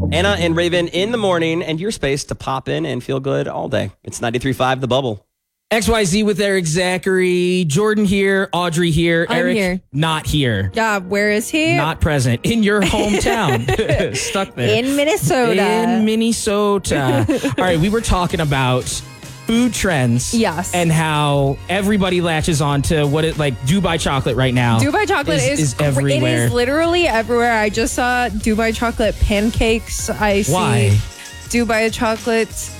Anna and Raven in the morning, and your space to pop in and feel good all day. It's 93.5 The Bubble. XYZ with Eric Zachary, Jordan here, Audrey here, I'm Eric here. not here. Yeah, where is he? Not present. In your hometown. Stuck there. In Minnesota. In Minnesota. All right, we were talking about food trends. Yes. And how everybody latches on to what it like Dubai chocolate right now. Dubai chocolate is everywhere. It is literally everywhere. I just saw Dubai chocolate pancakes. I Why? see Dubai chocolate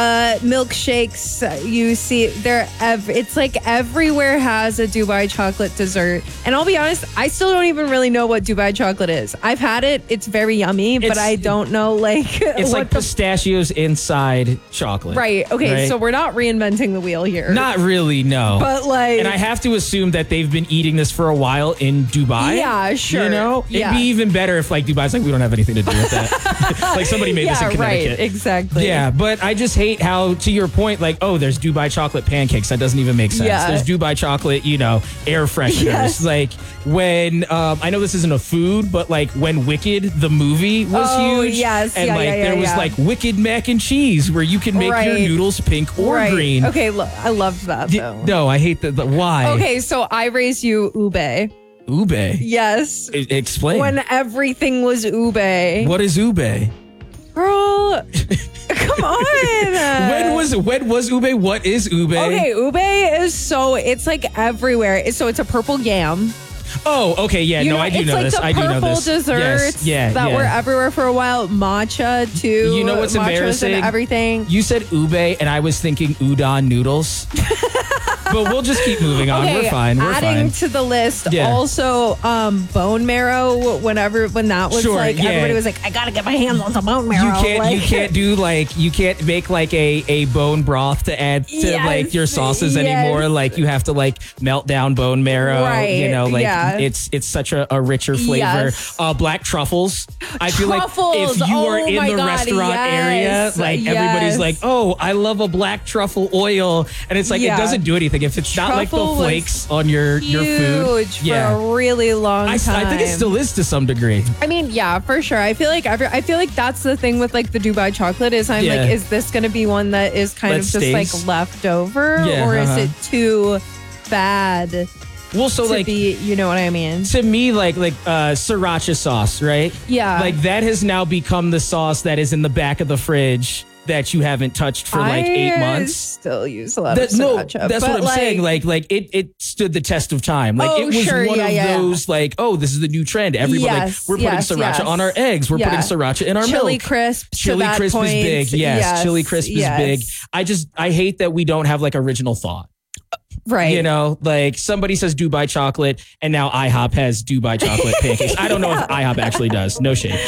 milkshakes. You see it's like everywhere has a Dubai chocolate dessert. And I'll be honest, I still don't even really know what Dubai chocolate is. I've had it. It's very yummy, but I don't know it's like pistachios inside chocolate. Right. Okay. Right? So we're not reinventing the wheel here. Not really, no. But like, and I have to assume that they've been eating this for a while in Dubai. Yeah, sure. You know, Yeah. it'd be even better if like Dubai's like, we don't have anything to do with that. Like somebody made this in Connecticut. Right. Exactly. Yeah, but I just hate how, to your point, like, oh, there's Dubai chocolate pancakes. That doesn't even make sense. Yeah. There's Dubai chocolate, air fresheners. Yes. Like when, I know this isn't a food, but like when Wicked, the movie was huge. Yes. And there was like Wicked mac and cheese where you can make your noodles pink or green. Okay, look, I loved that though. No, I hate that. Why? Okay, so I raised you ube. Ube? Yes. Explain. When everything was ube. What is ube? Girl, come on. When was ube? What is ube? Okay, ube is it's like everywhere. So it's a purple yam. Oh, okay, yeah, I do know this. It's I like the do know purple this. desserts that were everywhere for a while. Matcha too. You know what's Matchas embarrassing? and everything. You said ube, and I was thinking udon noodles. But we'll just keep moving on. Okay, We're fine. Adding to the list, also bone marrow. When that was everybody was like, I gotta get my hands on some bone marrow. You can't make like a bone broth to add to like your sauces anymore. Like you have to like melt down bone marrow. Right. It's such a richer flavor. Yes. Black truffles. I feel like if you are in the restaurant area, like everybody's like, oh, I love a black truffle oil, and it's like it doesn't do anything if it's not like the flakes on your food. Huge for a really long time. I think it still is to some degree. I mean, yeah, for sure. I feel like that's the thing with like the Dubai chocolate is like, is this going to be one that is kind of just like left over, or is it too bad? Well, so to be, you know what I mean? To me, like sriracha sauce, right? Yeah. Like that has now become the sauce that is in the back of the fridge that you haven't touched for like 8 months. I still use a lot of sriracha. No, that's what I'm saying. Like it stood the test of time. Like it was one of those like, oh, this is the new trend. Everybody, we're putting sriracha on our eggs. We're putting sriracha in our chili milk. Crisp. Chili crisp is big. Yes, chili crisp is big. I hate that we don't have like original thought. Right. Like somebody says Dubai chocolate and now IHOP has Dubai chocolate pancakes. I don't know if IHOP actually does. No shade.